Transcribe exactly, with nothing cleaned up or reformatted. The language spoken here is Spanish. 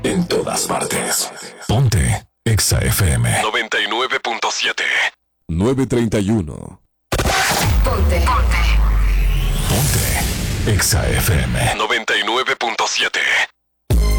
En todas partes. Ponte Exa F M noventa y nueve punto siete. nueve treinta y uno. Ponte. Ponte. Ponte Exa F M noventa y nueve punto siete.